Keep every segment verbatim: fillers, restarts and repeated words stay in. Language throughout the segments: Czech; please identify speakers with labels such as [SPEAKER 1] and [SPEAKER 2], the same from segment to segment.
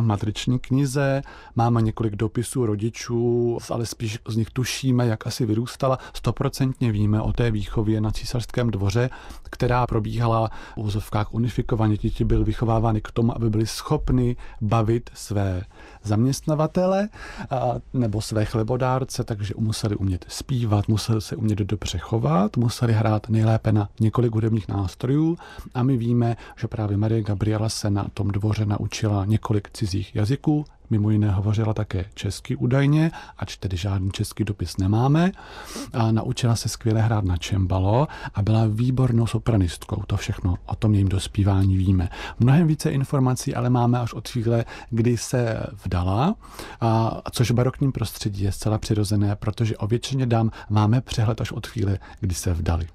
[SPEAKER 1] v matriční knize, máme několik dopisů rodičů, ale spíš z nich tušíme, jak asi vyrůstala. Stoprocentně víme o té výchově na císařském dvoře, která probíhala v uvozovkách unifikovaně. Děti byly vychovávány k tomu, aby byly schopny bavit své zaměstnavatele a, nebo své chlebodárce, takže museli umět zpívat, museli se umět dobře chovat, museli hrát nejlépe na několik hudebních nástrojů a my víme, že právě Marie Gabriela se na tom dvoře naučila několik cizích jazyků, mimo jiné hovořila také česky údajně, ač tedy žádný český dopis nemáme. A naučila se skvěle hrát na cembalo a byla výbornou sopranistkou. To všechno o tom jejím dospívání víme. Mnohem více informací ale máme až od chvíle, kdy se vdala, a což v barokním prostředí je zcela přirozené, protože o většině dám máme přehled až od chvíle, kdy se vdali.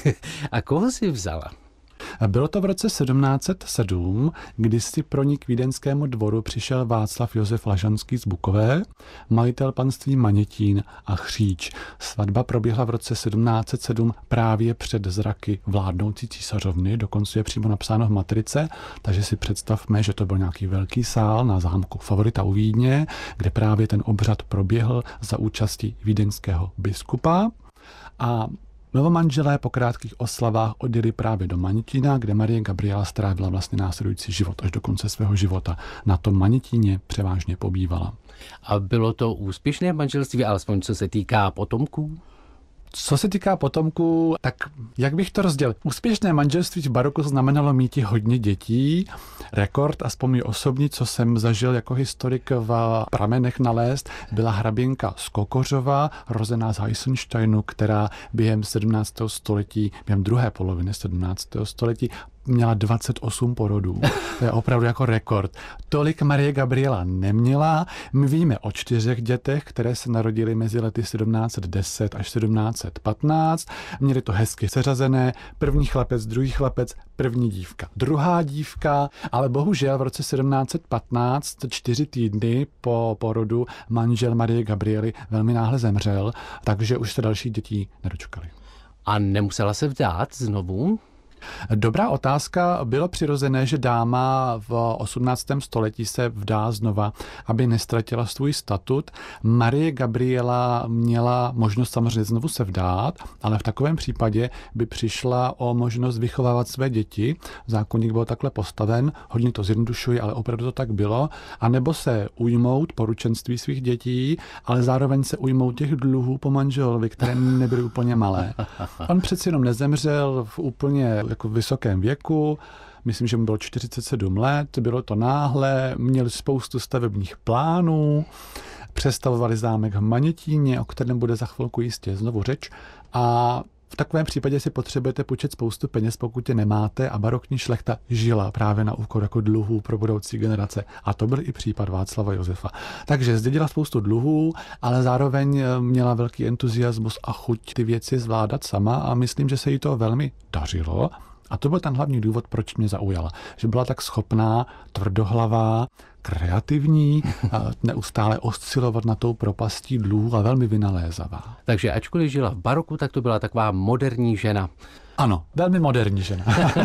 [SPEAKER 2] A koho si vzala?
[SPEAKER 1] Bylo to v roce sedmnáct set sedm, kdy si pro ní k vídeňskému dvoru přišel Václav Josef Lažanský z Bukové, majitel panství Manětín a Chříč. Svatba proběhla v roce sedmnáct set sedm právě před zraky vládnoucí císařovny, dokonce je přímo napsáno v matrice, takže si představme, že to byl nějaký velký sál na zámku Favorita u Vídně, kde právě ten obřad proběhl za účasti vídeňského biskupa a novomanželé po krátkých oslavách odjeli právě do Manětína, kde Marie Gabriela strávila vlastně následující život až do konce svého života. Na tom Manětíně převážně pobývala.
[SPEAKER 2] A bylo to úspěšné manželství, alespoň co se týká potomků?
[SPEAKER 1] Co se týká potomků, tak jak bych to rozdělil? Úspěšné manželství v baroku znamenalo mít hodně dětí. Rekord, aspoň můj osobní, co jsem zažil jako historik v pramenech nalézt, byla hraběnka z Kokořova, rozená z Heisensteinu, která během sedmnáctého století, během druhé poloviny sedmnáctého století měla dvacet osm porodů. To je opravdu jako rekord. Tolik Marie Gabriela neměla. My víme o čtyřech dětech, které se narodily mezi lety sedmnáct set deset až sedmnáct set patnáct. Měli to hezky seřazené. První chlapec, druhý chlapec, první dívka, druhá dívka, ale bohužel v roce sedmnáct set patnáct, čtyři týdny po porodu, manžel Marie Gabriely velmi náhle zemřel, takže už se další dětí nedočkali.
[SPEAKER 2] A nemusela se vdát znovu?
[SPEAKER 1] Dobrá otázka. Bylo přirozené, že dáma v osmnáctém století se vdá znova, aby nestratila svůj statut. Marie Gabriela měla možnost samozřejmě znovu se vdát, ale v takovém případě by přišla o možnost vychovávat své děti. Zákoník byl takhle postaven, hodně to zjednodušuji, ale opravdu to tak bylo. A nebo se ujmout poručenství svých dětí, ale zároveň se ujmout těch dluhů po manželovi, které nebyly úplně malé. On přeci jenom nezemřel v úplně jako vysokém věku, myslím, že mu bylo čtyřicet sedm let, bylo to náhle, měli spoustu stavebních plánů, přestavovali zámek v Manětíně, o kterém bude za chvilku jistě znovu řeč, a v takovém případě si potřebujete půjčit spoustu peněz, pokud je nemáte, a barokní šlechta žila právě na úkor jako dluhů pro budoucí generace. A to byl i případ Václava Josefa. Takže zdědila spoustu dluhů, ale zároveň měla velký entuziasmus a chuť ty věci zvládat sama a myslím, že se jí to velmi dařilo. A to byl ten hlavní důvod, proč mě zaujala. Že byla tak schopná, tvrdohlavá, kreativní, a neustále oscilovat na tou propastí dluhů a velmi vynalézavá.
[SPEAKER 2] Takže ačkoliv žila v baroku, tak to byla taková moderní žena.
[SPEAKER 1] Ano, velmi moderní žena.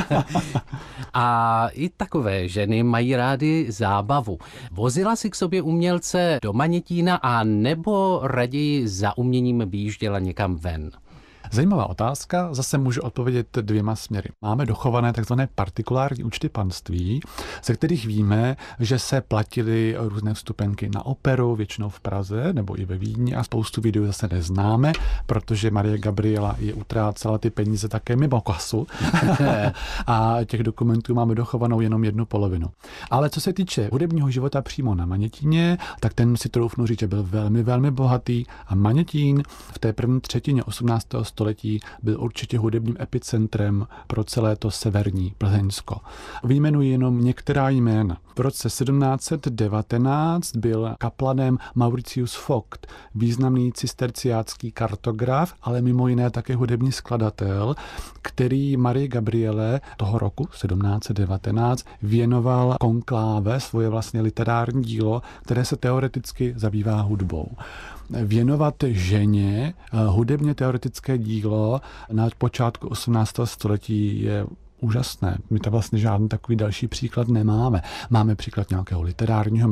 [SPEAKER 2] A i takové ženy mají rády zábavu. Vozila si k sobě umělce do Manětína a nebo raději za uměním vyjížděla někam ven?
[SPEAKER 1] Zajímavá otázka, zase můžu odpovědět dvěma směry. Máme dochované takzvané partikulární účty panství, ze kterých víme, že se platily různé vstupenky na operu, většinou v Praze nebo i ve Vídni, a spoustu videů zase neznáme, protože Marie Gabriela je utrácela ty peníze také mimo kasu a těch dokumentů máme dochovanou jenom jednu polovinu. Ale co se týče hudebního života přímo na Manětíně, tak ten si troufnu říct, že byl velmi, velmi bohatý, a Manětín v té první třetině osmnáctého století byl určitě hudebním epicentrem pro celé to severní Plzeňsko. Vyjmenuji jenom některá jména. V roce sedmnáct set devatenáct byl kaplanem Mauricius Vogt, významný cisterciácký kartograf, ale mimo jiné také hudební skladatel, který Marie Gabriele toho roku sedmnáct set devatenáct věnoval konkláve, svoje vlastně literární dílo, které se teoreticky zabývá hudbou. Věnovat ženě hudebně teoretické dílo na počátku osmnáctého století je úžasné. My to vlastně žádný takový další příklad nemáme. Máme příklad nějakého literárního